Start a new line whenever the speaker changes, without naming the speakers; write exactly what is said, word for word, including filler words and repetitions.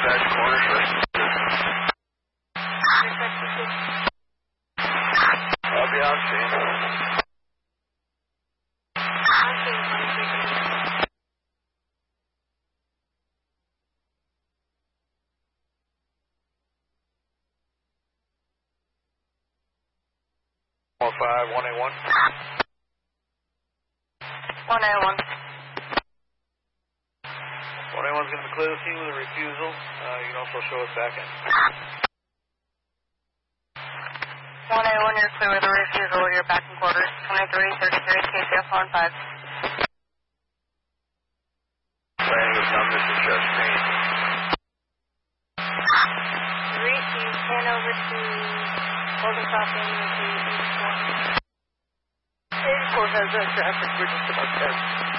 dispatch corner first. I'll be on scene. one five, one eight one.
one eight one.
one eight one's going to clear the scene with a refusal. Uh, you can also show us back in.
one eight one, you're clear with a refusal. You're back in quarters. twenty-three thirty-three, K C F one five.
Landing is done, Mister Sheriff Green.
three C, hand over to Golden Crossing with the eighty-four.
eighty-four has a traffic, we're just about there.